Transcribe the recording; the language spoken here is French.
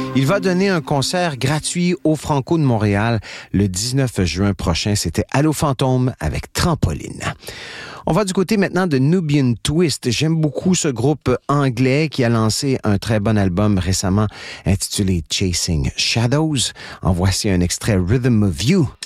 Il va donner un concert gratuit au Franco de Montréal le 19 juin prochain. C'était Allô Fantôme avec Trampoline. On va du côté maintenant de Nubian Twist. J'aime beaucoup ce groupe anglais qui a lancé un très bon album récemment intitulé Chasing Shadows. En voici un extrait Rhythm of You.